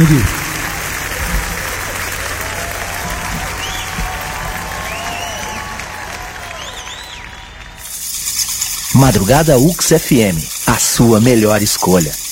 Entendi. Madrugada UX FM, a sua melhor escolha.